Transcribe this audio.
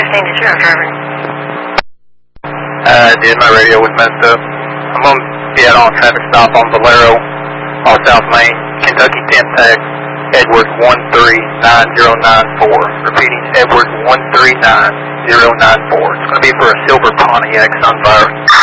did you have driving? Dude, my radio was messed up. I'm going to be out on a traffic stop on Valero, on South Main, Kentucky 10 tag, Edward 139094. Repeating, Edward 139094. It's going to be for a silver Pontiac Sunfire.